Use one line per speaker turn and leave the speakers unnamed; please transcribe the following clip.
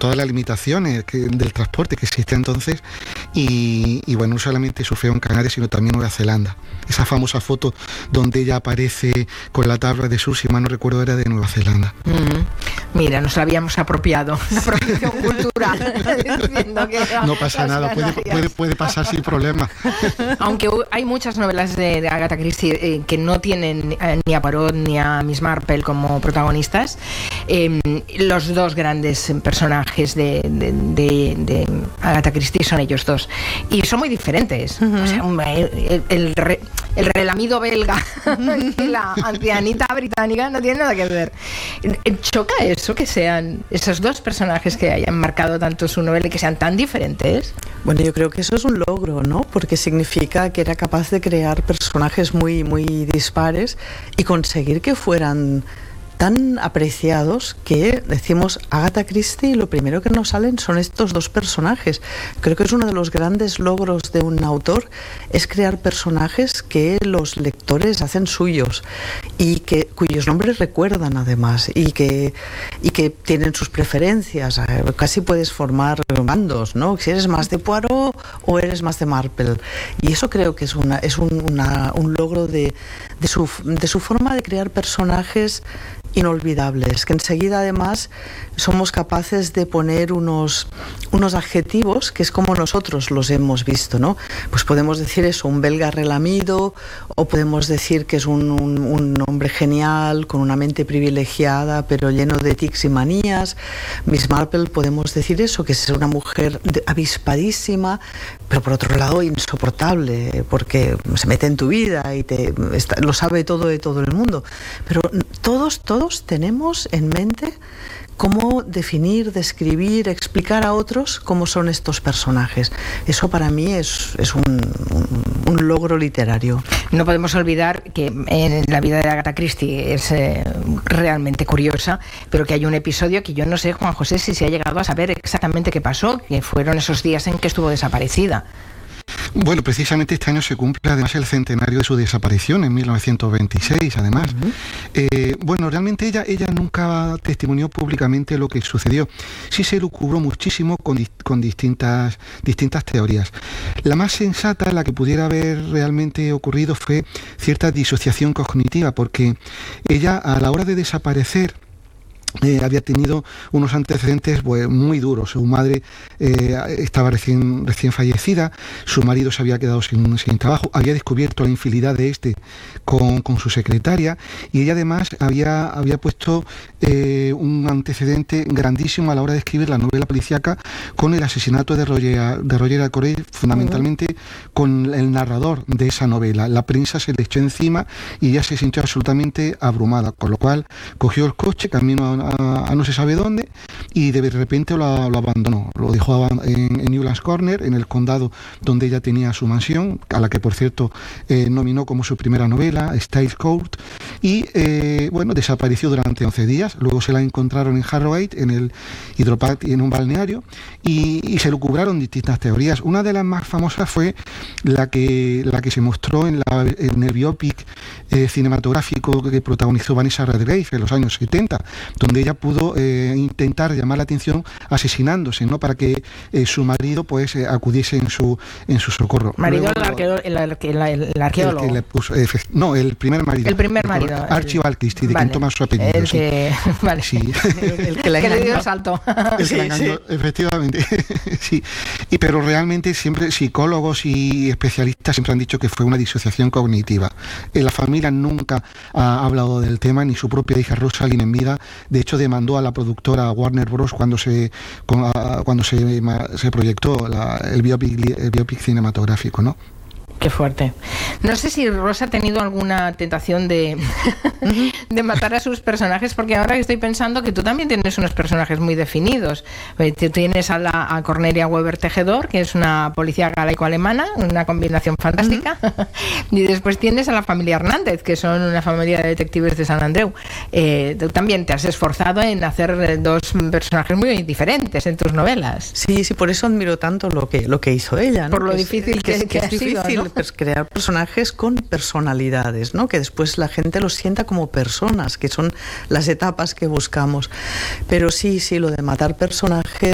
todas las limitaciones del transporte que existe entonces, y bueno, no solamente sufrió en Canarias, sino también en Nueva Zelanda. Esa famosa foto donde ella aparece con la tabla de surf, si mal no recuerdo, era de Nueva Zelanda.
Mira, nos la habíamos apropiado, la apropiación cultural.
No pasa nada, puede pasar sin problema.
Aunque hay muchas novelas de Agatha Christie que no tienen ni a Poirot ni a Miss Marple como protagonistas, los dos grandes personajes de Agatha Christie son ellos dos, y son muy diferentes. O sea, el relamido belga y la ancianita británica no tienen nada que ver. ¿Choca eso, que sean esos dos personajes que hayan marcado tanto su novela y que sean tan diferentes?
Bueno, yo creo que eso es un logro, ¿no? Porque significa que era capaz de crear personajes muy, muy dispares y conseguir que fueran tan apreciados que decimos Agatha Christie y lo primero que nos salen son estos dos personajes. Creo que es uno de los grandes logros de un autor, es crear personajes que los lectores hacen suyos y cuyos nombres recuerdan además y que tienen sus preferencias. Casi puedes formar bandos, ¿no? Si eres más de Poirot o eres más de Marple. Y eso creo que es un logro de su forma de crear personajes inolvidables, que enseguida además somos capaces de poner unos adjetivos que es como nosotros los hemos visto, ¿no? Pues podemos decir eso, un belga relamido, o podemos decir que es un hombre genial, con una mente privilegiada, pero lleno de tics y manías. Miss Marple podemos decir eso, que es una mujer avispadísima, pero por otro lado insoportable, porque se mete en tu vida y lo sabe todo de todo el mundo. Pero todos tenemos en mente cómo definir, describir, explicar a otros cómo son estos personajes. Eso para mí es un logro literario.
No podemos olvidar que en la vida de Agatha Christie es realmente curiosa, pero que hay un episodio que yo no sé, Juan José, si se ha llegado a saber exactamente qué pasó, que fueron esos días en que estuvo desaparecida.
Bueno, precisamente este año se cumple además el centenario de su desaparición, en 1926, además. Bueno, realmente ella nunca testimonió públicamente lo que sucedió. Sí se lucubró muchísimo con distintas teorías. La más sensata, la que pudiera haber realmente ocurrido, fue cierta disociación cognitiva, porque ella, a la hora de desaparecer, había tenido unos antecedentes muy duros. Su madre estaba recién fallecida, su marido se había quedado sin trabajo, había descubierto la infidelidad de con su secretaria, y ella además había puesto un antecedente grandísimo a la hora de escribir la novela policíaca con el asesinato de Roger Acorah, fundamentalmente con el narrador de esa novela. La prensa se le echó encima y ella se sintió absolutamente abrumada, con lo cual cogió el coche, camino a no se sabe dónde, y de repente lo abandonó. Lo dejó en Newlands Corner, en el condado donde ella tenía su mansión, a la que por cierto nominó como su primera novela, Styles Court, y bueno, desapareció durante 11 días. Luego se la encontraron en Harrogate, en el Hydropath, en un balneario, y se lucubraron distintas teorías. Una de las más famosas fue la que se mostró en el biopic cinematográfico que protagonizó Vanessa Redgrave en los años 70, donde ella pudo intentar llamar la atención asesinándose, ¿no? Para que su marido pues acudiese en su socorro.
Marido,
luego,
el arqueólogo.
El que le puso, no, el primer marido.
El primer marido.
Archibald Christie, de quien toma su apellido.
El que,
sí.
Vale.
Sí.
El que le dio el salto.
El que la engañó, efectivamente. Sí. Pero realmente siempre psicólogos y especialistas siempre han dicho que fue una disociación cognitiva. La familia nunca ha hablado del tema, ni su propia hija Rosalind en vida. De hecho, demandó a la productora Warner Bros. cuando se proyectó el biopic cinematográfico, ¿no?
Qué fuerte. No sé si Rosa ha tenido alguna tentación de matar a sus personajes, porque ahora estoy pensando que tú también tienes unos personajes muy definidos. Tienes a Cornelia Weber Tejedor, que es una policía galaico-alemana, una combinación fantástica, y después tienes a la familia Hernández, que son una familia de detectives de San Andreu. Tú también te has esforzado en hacer dos personajes muy diferentes en tus novelas.
Sí, por eso admiro tanto lo que hizo ella, ¿no?
Por lo difícil que ha sido, ¿no?
Pues crear personajes con personalidades, ¿no? Que después la gente los sienta como personas, que son las etapas que buscamos. Pero sí, lo de matar personajes